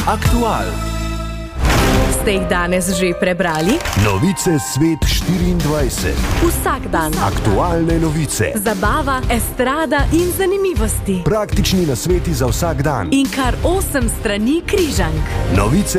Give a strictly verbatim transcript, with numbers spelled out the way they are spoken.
Aktual. Ste jih danes že prebrali? Novice Svet štiriindvajset. Vsak dan. Aktualne novice. Zabava, estrada in zanimivosti. Praktični nasveti za vsak dan. In kar osem strani križank. Novice